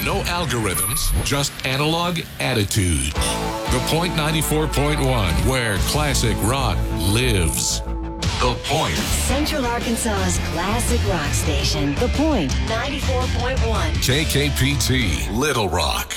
No algorithms, just analog attitude. The Point 94.1, where classic rock lives. The Point. Central Arkansas's classic rock station. The Point 94.1. KKPT, Little Rock.